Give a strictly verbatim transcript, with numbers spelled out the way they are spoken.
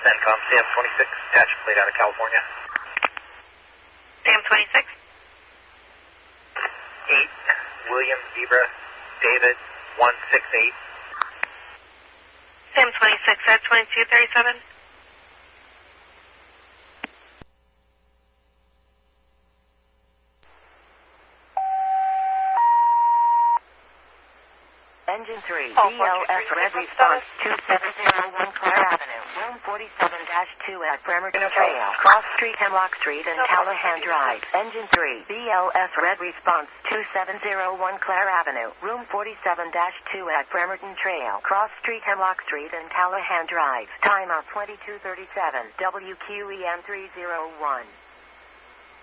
CENTCOM, C M twenty-six, attach plate out of California. C M twenty-six. eight, William Zebra, David, one six eight. C M twenty-six, at twenty-two thirty-seven. Engine three, B L S Red Response two seven zero one Clare Avenue, room forty-seven dash two at Bremerton Trail, Cross Street, Hemlock Street, and Callahan Drive. Engine three, B L S Red Response two seven zero one Clare Avenue, room forty-seven dash two at Bremerton Trail, Cross Street, Hemlock Street, and Callahan Drive. Timeout twenty-two thirty-seven, W Q E M three zero one.